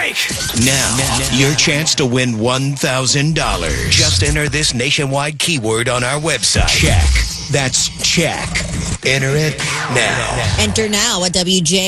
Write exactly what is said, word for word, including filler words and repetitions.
like. Now, now, your chance to win one thousand dollars. Just enter this nationwide keyword on our website. Check. That's check. Enter it now. Enter now at W J